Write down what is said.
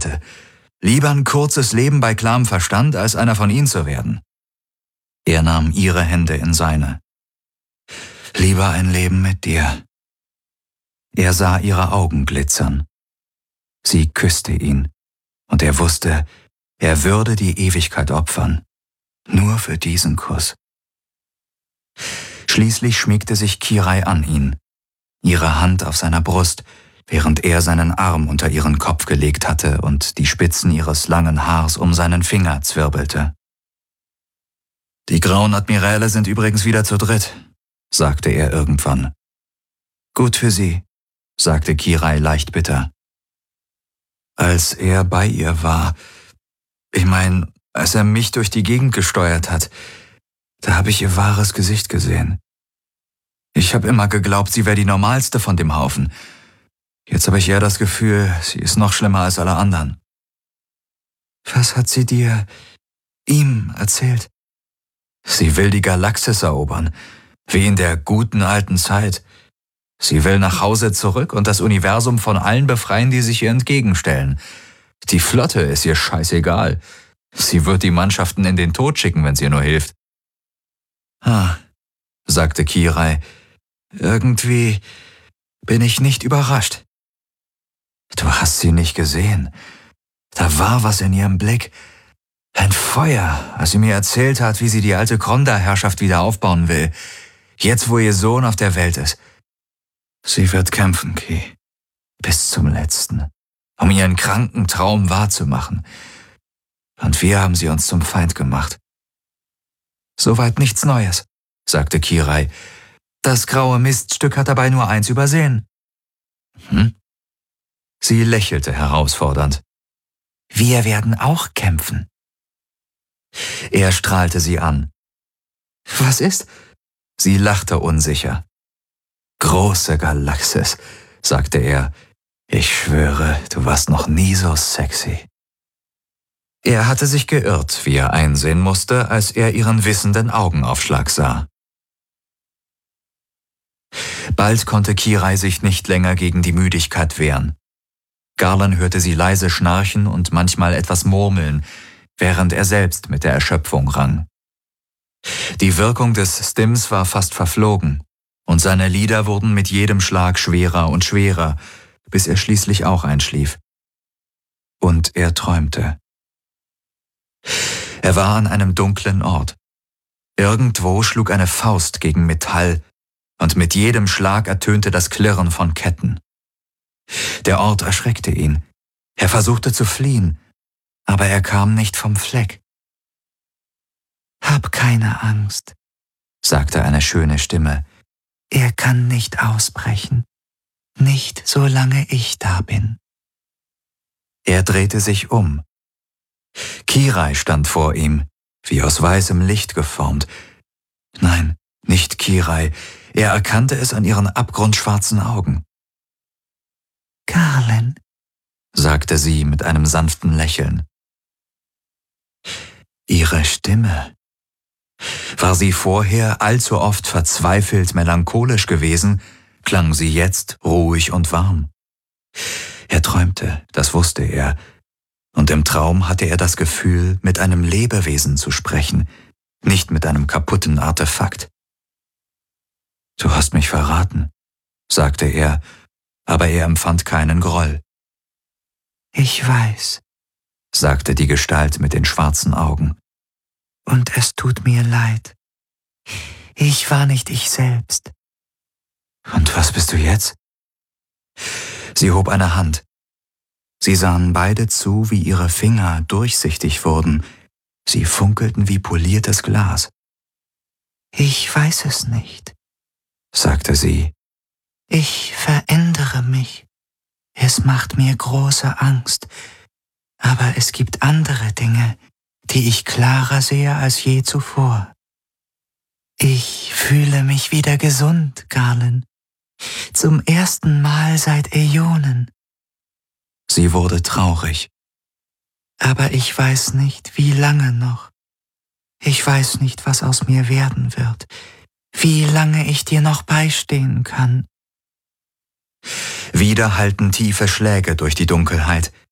lächelte. Lieber ein kurzes Leben bei klarem Verstand, als einer von ihnen zu werden. Er nahm ihre Hände in seine. Lieber ein Leben mit dir. Er sah ihre Augen glitzern. Sie küsste ihn, und er wusste, er würde die Ewigkeit opfern, nur für diesen Kuss. Schließlich schmiegte sich Kirai an ihn, ihre Hand auf seiner Brust, während er seinen Arm unter ihren Kopf gelegt hatte und die Spitzen ihres langen Haars um seinen Finger zwirbelte. »Die Grauen Admiräle sind übrigens wieder zu dritt«, sagte er irgendwann. »Gut für sie«, sagte Kirai leicht bitter. Als er bei ihr war, als er mich durch die Gegend gesteuert hat, da habe ich ihr wahres Gesicht gesehen. Ich habe immer geglaubt, sie wäre die normalste von dem Haufen. Jetzt habe ich eher das Gefühl, sie ist noch schlimmer als alle anderen.« »Was hat sie ihm erzählt?« »Sie will die Galaxis erobern, wie in der guten alten Zeit. Sie will nach Hause zurück und das Universum von allen befreien, die sich ihr entgegenstellen. Die Flotte ist ihr scheißegal. Sie wird die Mannschaften in den Tod schicken, wenn sie nur hilft.« Sagte Kirai, »irgendwie bin ich nicht überrascht.« »Du hast sie nicht gesehen. Da war was in ihrem Blick. Ein Feuer, als sie mir erzählt hat, wie sie die alte Kronda-Herrschaft wieder aufbauen will. Jetzt, wo ihr Sohn auf der Welt ist. Sie wird kämpfen, Ki. Bis zum Letzten. Um ihren kranken Traum wahrzumachen. Und wir haben sie uns zum Feind gemacht.« »Soweit nichts Neues«, sagte Kirai. »Das graue Miststück hat dabei nur eins übersehen.« Sie lächelte herausfordernd. »Wir werden auch kämpfen.« Er strahlte sie an. »Was ist?« Sie lachte unsicher. »Große Galaxis«, sagte er. »Ich schwöre, du warst noch nie so sexy.« Er hatte sich geirrt, wie er einsehen musste, als er ihren wissenden Augenaufschlag sah. Bald konnte Kirai sich nicht länger gegen die Müdigkeit wehren. Garland hörte sie leise schnarchen und manchmal etwas murmeln, während er selbst mit der Erschöpfung rang. Die Wirkung des Stims war fast verflogen, und seine Lider wurden mit jedem Schlag schwerer und schwerer, bis er schließlich auch einschlief. Und er träumte. Er war an einem dunklen Ort. Irgendwo schlug eine Faust gegen Metall, und mit jedem Schlag ertönte das Klirren von Ketten. Der Ort erschreckte ihn. Er versuchte zu fliehen, aber er kam nicht vom Fleck. »Hab keine Angst«, sagte eine schöne Stimme. »Er kann nicht ausbrechen. Nicht solange ich da bin.« Er drehte sich um. Kirai stand vor ihm, wie aus weißem Licht geformt. Nein, nicht Kirai. Er erkannte es an ihren abgrundschwarzen Augen. »Garland«, sagte sie mit einem sanften Lächeln. Ihre Stimme. War sie vorher allzu oft verzweifelt melancholisch gewesen, klang sie jetzt ruhig und warm. Er träumte, das wusste er, und im Traum hatte er das Gefühl, mit einem Lebewesen zu sprechen, nicht mit einem kaputten Artefakt. »Du hast mich verraten«, sagte er, aber er empfand keinen Groll. »Ich weiß«, sagte die Gestalt mit den schwarzen Augen. »Und es tut mir leid. Ich war nicht ich selbst.« »Und was bist du jetzt?« Sie hob eine Hand. Sie sahen beide zu, wie ihre Finger durchsichtig wurden. Sie funkelten wie poliertes Glas. »Ich weiß es nicht«, sagte sie. »Ich verändere mich. Es macht mir große Angst. Aber es gibt andere Dinge, die ich klarer sehe als je zuvor. Ich fühle mich wieder gesund, Garland. Zum ersten Mal seit Äonen.« Sie wurde traurig. »Aber ich weiß nicht, wie lange noch. Ich weiß nicht, was aus mir werden wird, wie lange ich dir noch beistehen kann.« Wieder hallten tiefe Schläge durch die Dunkelheit.